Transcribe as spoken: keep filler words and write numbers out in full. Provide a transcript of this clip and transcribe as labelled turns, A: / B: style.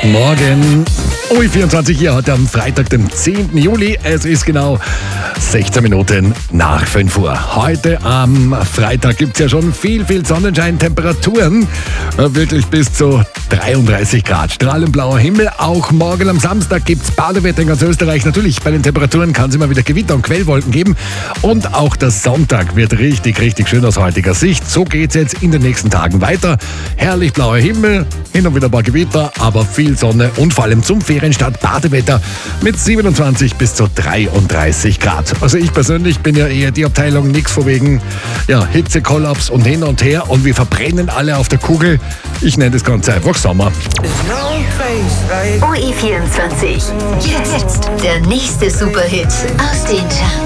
A: Guten Morgen. U vierundzwanzig hier heute am Freitag, dem zehnten Juli. Es ist genau sechzehn Minuten nach fünf Uhr. Heute am Freitag gibt es ja schon viel, viel Sonnenschein. Temperaturen äh, wirklich bis zu dreiunddreißig Grad. Strahlend blauer Himmel. Auch morgen am Samstag gibt es Badewetter in ganz Österreich. Natürlich, bei den Temperaturen kann es immer wieder Gewitter und Quellwolken geben. Und auch der Sonntag wird richtig, richtig schön aus heutiger Sicht. So geht es jetzt in den nächsten Tagen weiter. Herrlich blauer Himmel, hin und wieder ein paar Gewitter, aber viel Sonne und vor allem zum Ferienstart Badewetter mit siebenundzwanzig bis zu dreiunddreißig Grad. Also ich persönlich bin ja eher die Abteilung nix von wegen ja, Hitzekollaps und hin und her und wir verbrennen alle auf der Kugel. Ich nenne das Ganze einfach Sommer.
B: U vierundzwanzig. Jetzt der nächste Superhit aus den Charts.